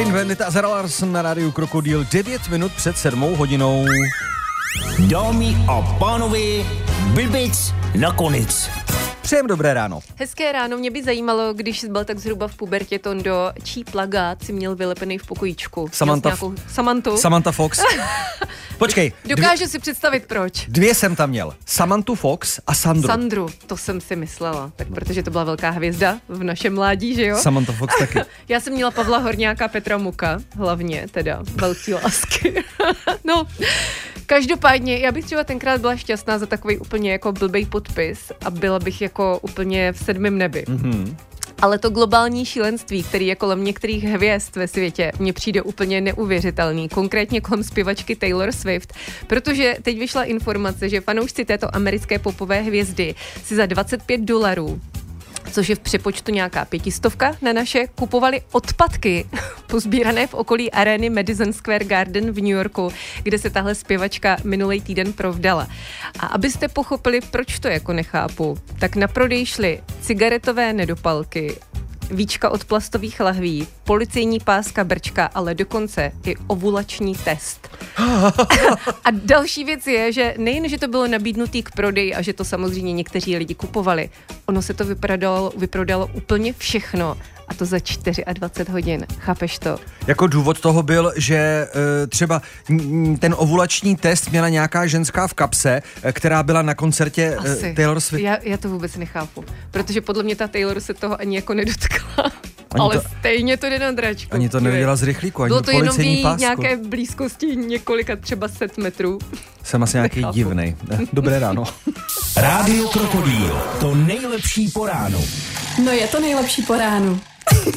Clean Bandit a Zara Larsson na rádiu Krokodýl 9 minut před 7 hodinou. Dámy a pánové, blbec nakonec. Přejem dobré ráno. Hezké ráno, mě by zajímalo, když jsi byl tak zhruba v pubertě, Tondo, čí plagát si měl vylepený v pokojíčku? Samantha Fox. Počkej. Dokážu si představit proč. Dvě jsem tam měl. Samanthu Fox a Sandru. To jsem si myslela. Tak protože to byla velká hvězda v našem mládí, že jo? Samantha Fox taky. Já jsem měla Pavla Horňáka, Petra Muka, hlavně teda velký lásky. No, každopádně, já bych třeba tenkrát byla šťastná za takový úplně jako blbej podpis a byla bych jako úplně v 7. nebi. Mm-hmm. Ale to globální šílenství, který je kolem některých hvězd ve světě, mně přijde úplně neuvěřitelný. Konkrétně kolem zpěvačky Taylor Swift, protože teď vyšla informace, že fanoušci této americké popové hvězdy si za $25, což je v přepočtu nějaká 500 na naše, kupovali odpadky pozbírané v okolí arény Madison Square Garden v New Yorku, kde se tahle zpěvačka minulý týden provdala. A abyste pochopili, proč to jako nechápu, tak na prodej šly cigaretové nedopalky, víčka od plastových lahví, policejní páska brčka, ale dokonce i ovulační test. A další věc je, že nejen, že to bylo nabídnutý k prodeji a že to samozřejmě někteří lidi kupovali, ono se to vyprodalo úplně všechno. A to za 24 hodin. Chápeš to? Jako důvod toho byl, že třeba ten ovulační test měla nějaká ženská v kapse, která byla na koncertě Taylor Swift. Já to vůbec nechápu, protože podle mě ta Taylor se toho ani jako nedotkla. Ale stejně to jde na dračku. Ani to nevěděla z rychlíku, ani bylo to policejní jenom v pásku. nějaké blízkosti několika třeba set metrů. Jsem asi nějaký divnej. Dobré ráno. Rádio Krokodýl, to nejlepší po ránu. No je to nejlepší po ránu.